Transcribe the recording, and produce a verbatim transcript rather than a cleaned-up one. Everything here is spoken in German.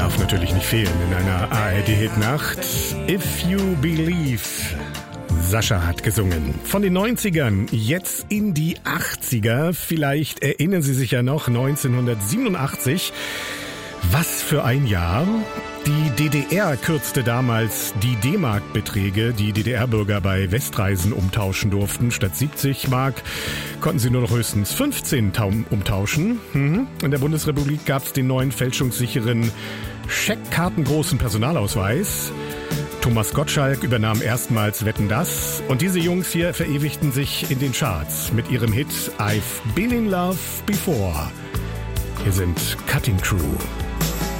darf natürlich nicht fehlen in einer A R D-Hitnacht. If You Believe. Sascha hat gesungen. Von den neunzigern jetzt in die achtziger. Vielleicht erinnern Sie sich ja noch, neunzehnhundertsiebenundachtzig. Was für ein Jahr. Die D D R kürzte damals die D-Mark-Beträge, die D D R-Bürger bei Westreisen umtauschen durften. Statt siebzig Mark konnten sie nur noch höchstens fünfzehn umtauschen. Mhm. In der Bundesrepublik gab es den neuen fälschungssicheren scheckkartengroßen Personalausweis. Thomas Gottschalk übernahm erstmals Wetten, dass. Und diese Jungs hier verewigten sich in den Charts mit ihrem Hit I've Been in Love Before. Hier sind Cutting Crew.